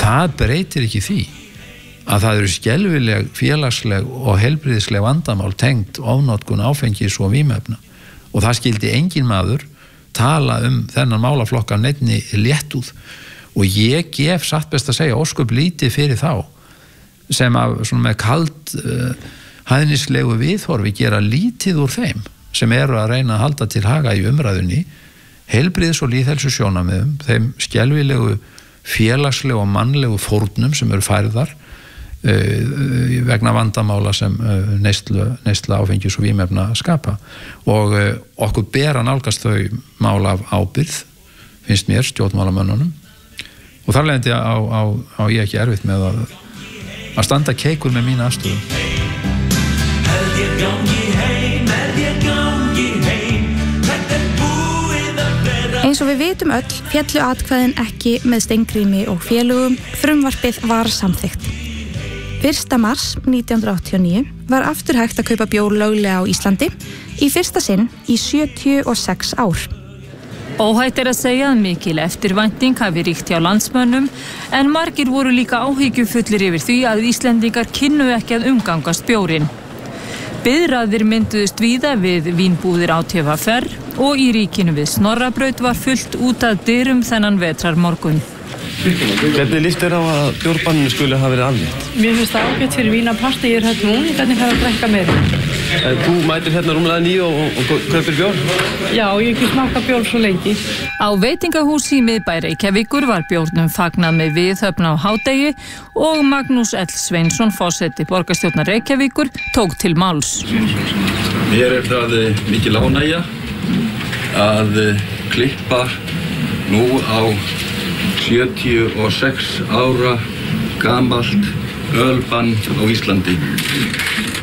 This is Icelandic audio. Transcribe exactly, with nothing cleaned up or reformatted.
það breytir ekki því að það eru skelfileg, félagsleg og heilbrigðisleg vandamál tengd ofnotkun áfengis og vímuefna og það skildi engin maður tala um þennan málaflokka neinni léttúð og ég gef satt best að segja ósköp lítið fyrir þá sem að svona með kald uh, hæðnislegu viðhorfi gera lítið úr þeim sem eru að reyna að halda til haga í umræðunni heilbrigðis- og lýðheilsu sjónarmiðum, þeim skelfilegu félagslegu og mannlegu fórnum sem eru færðar uh, vegna vandamála sem uh, neyslu, neysla áfengis og vímuefna skapa og uh, okkur ber að nálgast þau mála af ábyrgð finnst mér, stjórnmálamönnunum og þar leiðandi á, á, á ég ekki erfitt með að, að standa keikur með mína afstöðu. Eins og við vitum öll féllu atkvæðin ekki með Steingrími og félögum, frumvarpið var samþykkt. fyrsta mars nítján hundruð áttatíu og níu var aftur hægt að kaupa bjór löglega á Íslandi í fyrsta sinn í sjötíu og sex ár. Óhætt er að segja að mikil eftirvænting hafi ríkt hjá landsmönnum en margir voru líka áhyggjufullir yfir því að Íslendingar kynnu ekki að umgangast bjórinn. Biðraðir mynduðust víða við vínbúðir á T V R og í ríkinu við Snorrabraut var fullt út að dyrum þennan vetrarmorgun. Hvernig líst þér á að bjórbanninu skuli hafa verið aflétt? Mér finnst það ágætt fyrir mína parti, ég er hérna núna, hvernig þarf að drekka meira. Þú mætir hérna rúmlega nýju og, og, og kaupir bjór? Já, ég ekki smakka bjór svo lengi. Á veitingahúsi í miðbæ Reykjavíkur var bjórnum fagnað með viðhöfn á hádegi og Magnús L. Sveinsson, forseti borgarstjórnar Reykjavíkur, tók til máls. Mér er það mikil ánægja að klippa nú á sjötíu og sex ára gamalt ölbann á Íslandi.